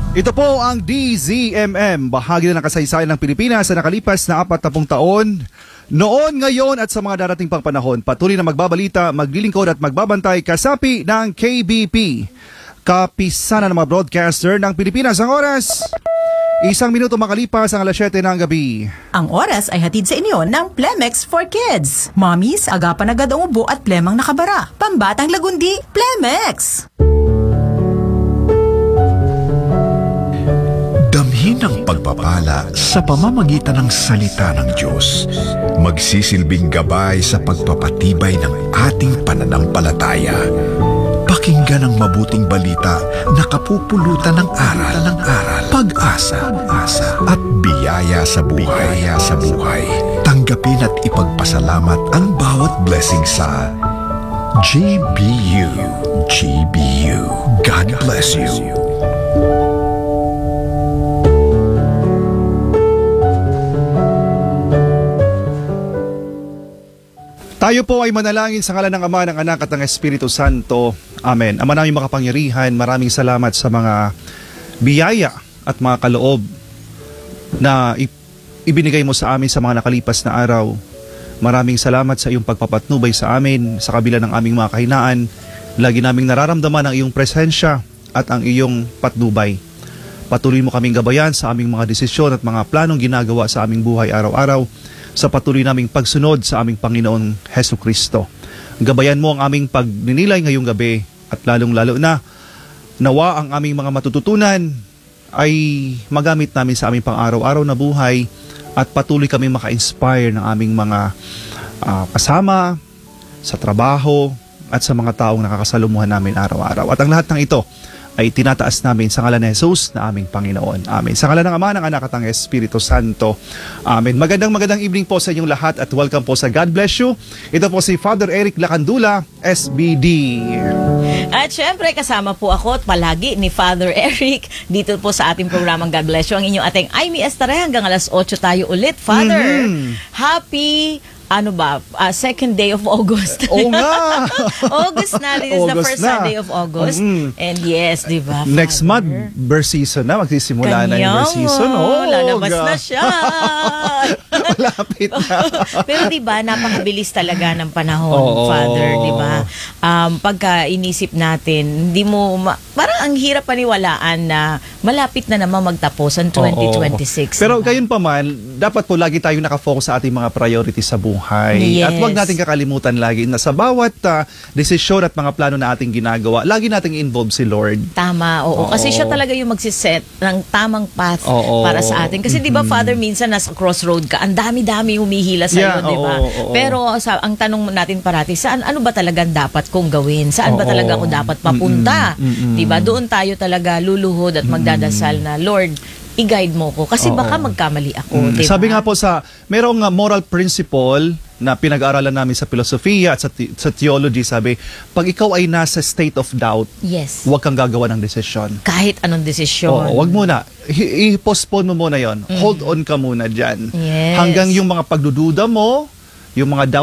Ito po ang DZMM, bahagi na ng kasaysayan ng Pilipinas sa nakalipas na 40 taon. Noon, ngayon at sa mga darating pang panahon, patuloy na magbabalita, maglilingkod at magbabantay kasapi ng KBP. Kapisanan ng mga broadcaster ng Pilipinas. Ang oras, 1 minuto makalipas ang 7:00 ng gabi. Ang oras ay hatid sa inyo ng Plemex for Kids. Mommies, agapan agad ang ubo at plemang nakabara. Pambatang lagundi, Plemex! Damhin ang pagpapala sa pamamagitan ng salita ng Diyos. Magsisilbing gabay sa pagpapatibay ng ating pananampalataya. Pakinggan ang mabuting balita na kapupulutan ng aral, pag-asa, at biyaya sa buhay. Tanggapin at ipagpasalamat ang bawat blessing sa GBU. GBU. God bless you. Tayo po ay manalangin sa ngalan ng Ama, ng Anak at ng Espiritu Santo. Amen. Ama naming makapangyarihan, maraming salamat sa mga biyaya at mga kaloob na ibinigay mo sa amin sa mga nakalipas na araw. Maraming salamat sa iyong pagpapatnubay sa amin sa kabila ng aming mga kahinaan. Lagi naming nararamdaman ang iyong presensya at ang iyong patnubay. Patuloy mo kaming gabayan sa aming mga desisyon at mga planong ginagawa sa aming buhay araw-araw, sa patuloy naming pagsunod sa aming Panginoong Hesukristo. Gabayan mo ang aming pagninilay ngayong gabi at lalong-lalo na nawa ang aming mga matututunan ay magamit namin sa aming pang-araw-araw na buhay at patuloy kaming maka-inspire ng aming mga kasama sa trabaho at sa mga taong nakakasalumuhan namin araw-araw. At ang lahat ng ito ay tinataas namin sa ngalan ni Jesus na aming Panginoon. Amen. Sa ngalan ng Ama, ng Anak at ng Espiritu Santo. Amen. Magandang evening po sa inyong lahat at welcome po sa God Bless You. Ito po si Father Eric Lacandula, SBD. At syempre kasama po ako at palagi ni Father Eric dito po sa ating programang God Bless You. Ang inyong ating Aimee Estare hanggang 8:00 tayo ulit. Father, happy second day of August. Oo nga! August na. This is the first Sunday of August. And yes, di ba, Father? Next month, birth season na. Magsisimula na yung birth season. Lalabas na siya. Malapit na. Pero di ba, napakabilis talaga ng panahon, Father, di ba? Pagka inisip natin, parang ang hirap paniwalaan na malapit na naman magtapos ang 2026. Pero gayon pa man, dapat po lagi tayong nakafocus sa ating mga priorities sa buhay. Yes. At huwag natin kakalimutan lagi na sa bawat desisyon at mga plano na ating ginagawa, lagi nating involve si Lord. Tama, oo. Kasi siya talaga yung magsiset ng tamang path para sa atin. Kasi di ba, Father, minsan nasa crossroad ka, ang dami-dami humihila sa'yo, di ba? Pero ang tanong natin parati, ano ba talagang dapat kong gawin? Saan ba talaga ako dapat papunta? Di ba? Doon tayo talaga luluhod at magdadasal na, Lord, i-guide mo ko kasi baka magkamali ako, diba? Sabi nga po merong moral principle na pinag-aaralan namin sa filosofiya at sa theology, sabi, pag ikaw ay nasa state of doubt, huwag kang gagawa ng desisyon. Kahit anong desisyon. Huwag muna. I-postpone mo muna yon. Hold on ka muna dyan. Yes. Hanggang yung mga pagdududa mo, yung mga doubt